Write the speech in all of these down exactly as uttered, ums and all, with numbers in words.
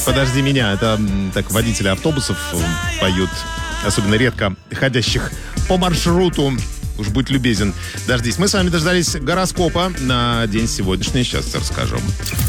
«Подожди меня». Это м, так водители автобусов м, поют, особенно редко ходящих по маршруту. Уж будь любезен, дождись. Мы с вами дождались гороскопа на день сегодняшний. Сейчас расскажем.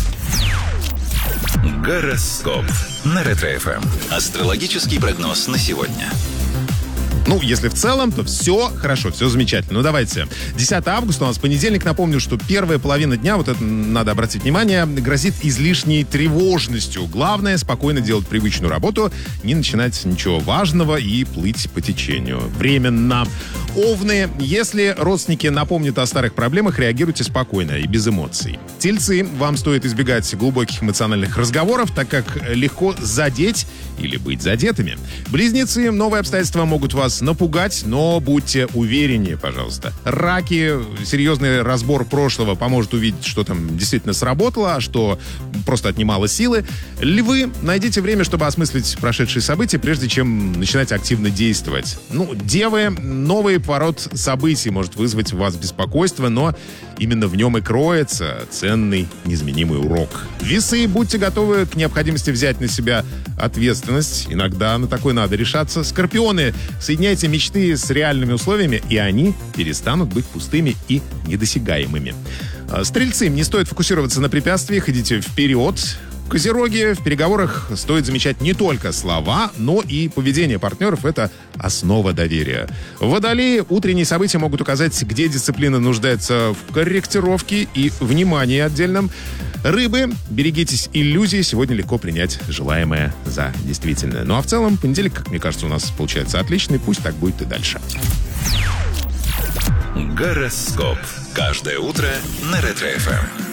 Гороскоп на Ретро-эф эм. Астрологический прогноз на сегодня. Ну, если в целом, то все хорошо, все замечательно. Ну, давайте. десятого августа у нас понедельник. Напомню, что первая половина дня, вот это надо обратить внимание, грозит излишней тревожностью. Главное — спокойно делать привычную работу, не начинать ничего важного и плыть по течению. Временно. Овны. Если родственники напомнят о старых проблемах, реагируйте спокойно и без эмоций. Тельцы. Вам стоит избегать глубоких эмоциональных разговоров, так как легко задеть или быть задетыми. Близнецы. Новые обстоятельства могут вас напугать, но будьте увереннее, пожалуйста. Раки. Серьезный разбор прошлого поможет увидеть, что там действительно сработало, а что просто отнимало силы. Львы. Найдите время, чтобы осмыслить прошедшие события, прежде чем начинать активно действовать. Ну, девы. Новый поворот событий может вызвать у вас беспокойство, но именно в нем и кроется ценный, неизменимый урок. Весы. Будьте готовы к необходимости взять на себя ответственность. Иногда на такое надо решаться. Скорпионы. Соединяйте мечты с реальными условиями, и они перестанут быть пустыми и недосягаемыми. Стрельцы. Не стоит фокусироваться на препятствиях, идите вперед. Козероги. В переговорах стоит замечать не только слова, но и поведение партнеров. Это основа доверия. Водолеи. Утренние события могут указать, где дисциплина нуждается в корректировке и внимании отдельном. Рыбы. Берегитесь иллюзий. Сегодня легко принять желаемое за действительное. Ну а в целом, понедельник, как мне кажется, у нас получается отличный. Пусть так будет и дальше. Гороскоп. Каждое утро на Ретро-эф эм.